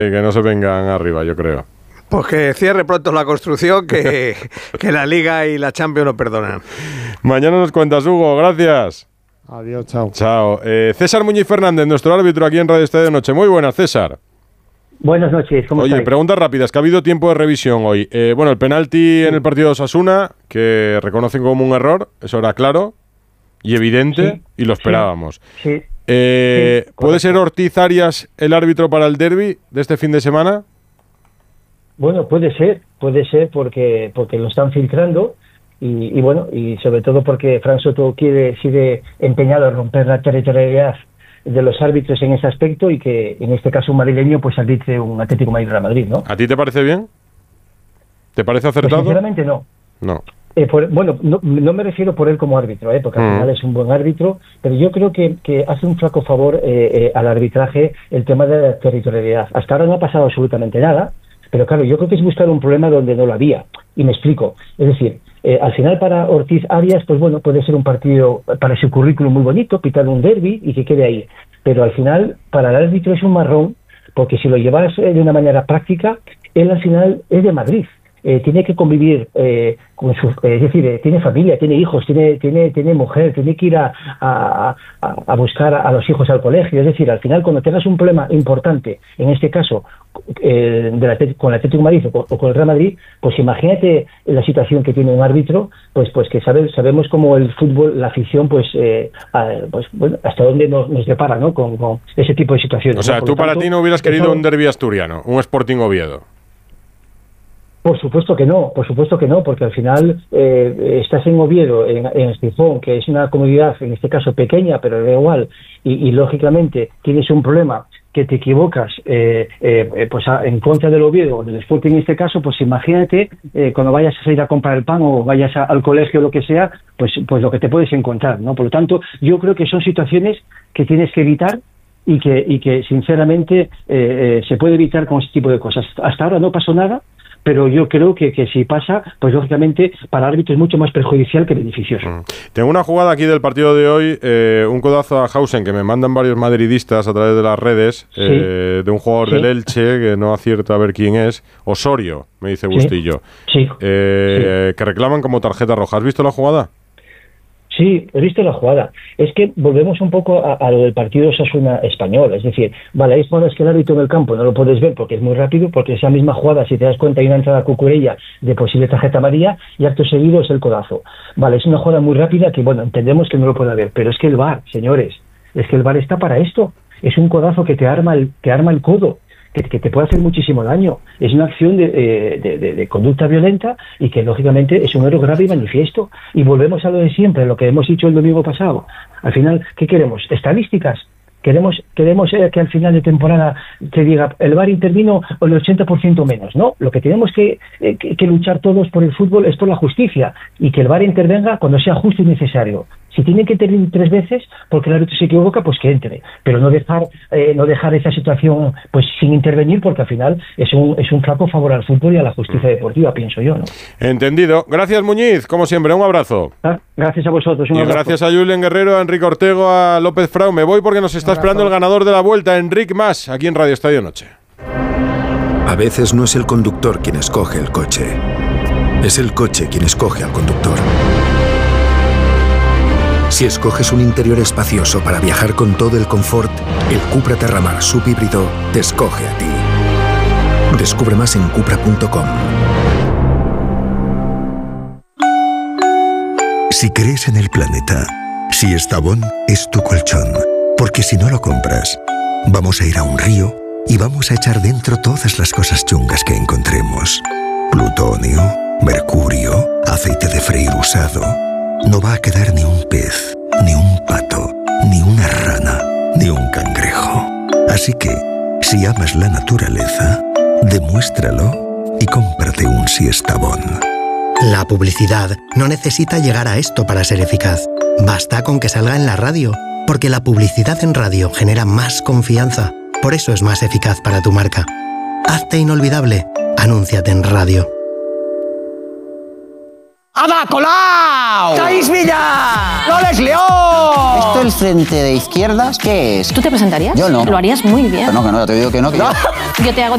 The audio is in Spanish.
que no se vengan arriba, yo creo. Pues que cierre pronto la construcción, que la Liga y la Champions no perdonan. Mañana nos cuentas, Hugo, gracias. Adiós, chao. Chao. César Muñiz Fernández, nuestro árbitro aquí en Radio Estadio Noche. Muy buenas, César. Buenas noches, ¿cómo estáis? Oye, preguntas rápidas, que ha habido tiempo de revisión hoy. Bueno, el penalti en el partido de Osasuna, que reconocen como un error, eso era claro y evidente, y lo esperábamos. Sí. ¿Puede ser Ortiz Arias el árbitro para el derbi de este fin de semana? Bueno, puede ser porque lo están filtrando y bueno, y sobre todo porque Fran Soto sigue empeñado en romper la territorialidad de los árbitros en ese aspecto y que en este caso un madrileño pues arbitre un Atlético de Madrid-Real Madrid, ¿no? ¿A ti te parece bien? ¿Te parece acertado? Pues sinceramente no. No. Bueno, no me refiero por él como árbitro, porque al final es un buen árbitro, pero yo creo que hace un flaco favor al arbitraje el tema de la territorialidad. Hasta ahora no ha pasado absolutamente nada, pero claro, yo creo que es buscar un problema donde no lo había. Y me explico. Es decir, al final para Ortiz Arias, pues bueno, puede ser un partido para su currículum muy bonito, pitar un derbi y que quede ahí. Pero al final, para el árbitro es un marrón, porque si lo llevas de una manera práctica, él al final es de Madrid. Tiene que convivir con es decir, tiene familia, tiene hijos, tiene mujer, tiene que ir a buscar a los hijos al colegio. Es decir, al final, cuando tengas un problema importante, en este caso con el Atlético de Madrid o con el Real Madrid, pues imagínate la situación que tiene un árbitro, pues que sabemos cómo el fútbol, la afición, pues bueno, hasta dónde nos depara, ¿no? Con ese tipo de situaciones. O sea, ¿no? tú para ti no hubieras querido un derbi asturiano, un Sporting Oviedo. Por supuesto que no, porque al final estás en Oviedo, en Gijón, que es una comunidad, en este caso pequeña, pero da igual, y lógicamente tienes un problema que te equivocas pues en contra del Oviedo o del Sporting en este caso, pues imagínate cuando vayas a salir a comprar el pan o vayas al colegio o lo que sea, pues lo que te puedes encontrar, ¿no? Por lo tanto, yo creo que son situaciones que tienes que evitar y que sinceramente se puede evitar con este tipo de cosas. Hasta ahora no pasó nada, pero yo creo que si pasa, pues lógicamente para el árbitro es mucho más perjudicial que beneficioso. Tengo una jugada aquí del partido de hoy, un codazo a Hausen que me mandan varios madridistas a través de las redes, de un jugador del Elche que no acierto a ver quién es, Osorio, me dice Bustillo, que reclaman como tarjeta roja. ¿Has visto la jugada? Sí, he visto la jugada. Es que volvemos un poco a lo del partido Osasuna español. Es decir, vale, hay jugadas que el árbitro en el campo no lo puedes ver porque es muy rápido, porque esa misma jugada, si te das cuenta, hay una entrada Cucurella de posible tarjeta amarilla y acto seguido es el codazo. Vale, es una jugada muy rápida que, bueno, entendemos que no lo puede ver, pero es que el VAR, señores, es que el VAR está para esto. Es un codazo que te arma el codo, que te puede hacer muchísimo daño. Es una acción de conducta violenta y que lógicamente es un error grave y manifiesto. Y volvemos a lo de siempre, lo que hemos dicho el domingo pasado. Al final, ¿qué queremos? ¿Estadísticas? Queremos que al final de temporada te diga el VAR intervino el 80% menos, ¿no? Lo que tenemos que luchar todos por el fútbol es por la justicia y que el VAR intervenga cuando sea justo y necesario. Si tiene que intervenir 3 veces porque el árbitro se equivoca, pues que entre, pero no dejar esa situación pues sin intervenir, porque al final es un flaco favor al fútbol y a la justicia deportiva, pienso yo, ¿no? Entendido. Gracias, Muñiz, como siempre, un abrazo. Gracias a vosotros. Y gracias a Julen Guerrero, a Enrique Ortego, a López Frau. Me voy porque nos está esperando el ganador de la vuelta, Enric Mas, aquí en Radio Estadio Noche. A veces no es el conductor quien escoge el coche, es el coche quien escoge al conductor. Si escoges un interior espacioso para viajar con todo el confort, el Cupra Terramar subhíbrido te escoge a ti. Descubre más en cupra.com. Si crees en el planeta, Siestabón es tu colchón. Porque si no lo compras, vamos a ir a un río y vamos a echar dentro todas las cosas chungas que encontremos. Plutonio, mercurio, aceite de freír usado. No va a quedar ni un pez, ni un pato, ni una rana, ni un cangrejo. Así que, si amas la naturaleza, demuéstralo y cómprate un Siestabón. La publicidad no necesita llegar a esto para ser eficaz. Basta con que salga en la radio, porque la publicidad en radio genera más confianza. Por eso es más eficaz para tu marca. Hazte inolvidable. Anúnciate en radio. ¡Ada Colau! ¡Thais Villa! ¡Loles León! ¿Esto el frente de izquierdas qué es? ¿Tú te presentarías? Yo no. Lo harías muy bien. Que no, ya te digo que no. Yo te hago